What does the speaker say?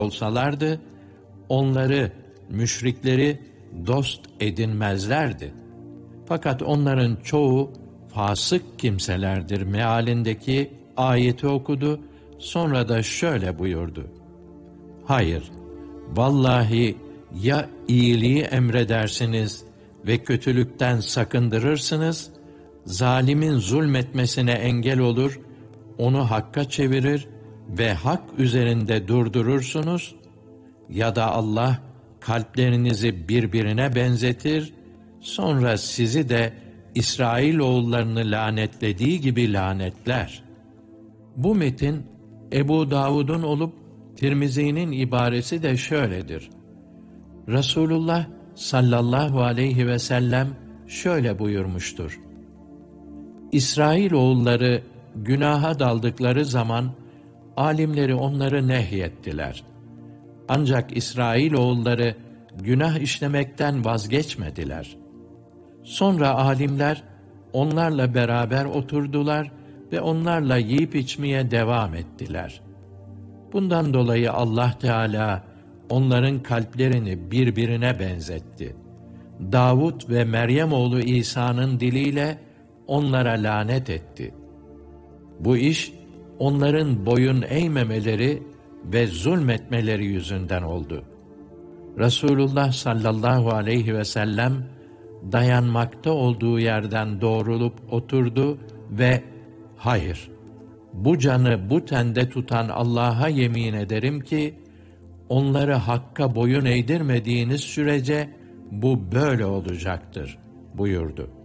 olsalardı, onları, müşrikleri dost edinmezlerdi. Fakat onların çoğu fasık kimselerdir mealindeki ayeti okudu, sonra da şöyle buyurdu: Hayır, vallahi ya iyiliği emredersiniz ve kötülükten sakındırırsınız, zalimin zulmetmesine engel olur, onu hakka çevirir ve hak üzerinde durdurursunuz, ya da Allah kalplerinizi birbirine benzetir, sonra sizi de İsrailoğullarını lanetlediği gibi lanetler. Bu metin Ebu Davud'un olup Tirmizi'nin ibaresi de şöyledir: Resulullah sallallahu aleyhi ve sellem şöyle buyurmuştur: İsrailoğulları günaha daldıkları zaman alimleri onları nehyettiler. Ancak İsrailoğulları günah işlemekten vazgeçmediler. Sonra alimler onlarla beraber oturdular ve onlarla yiyip içmeye devam ettiler. Bundan dolayı Allah Teala onların kalplerini birbirine benzetti. Davud ve Meryem oğlu İsa'nın diliyle onlara lanet etti. Bu iş onların boyun eğmemeleri ve zulmetmeleri yüzünden oldu. Resulullah sallallahu aleyhi ve sellem dayanmakta olduğu yerden doğrulup oturdu ve hayır, bu canı bu tende tutan Allah'a yemin ederim ki onları hakka boyun eğdirmediğiniz sürece bu böyle olacaktır buyurdu.